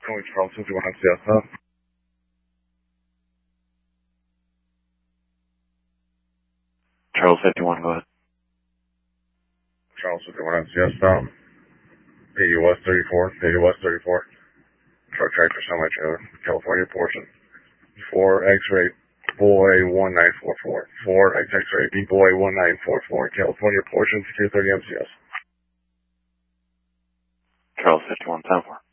Going Charles 51 MCS up. Charles 51, go ahead. Charles 51 MCS up. 80 West 34, 80 West 34. Truck tractor semi-trailer, California portion. 4 X-ray boy 1944. 4 X-ray B boy 1944. California portion, 230 MCS. Charles 51, 10-4.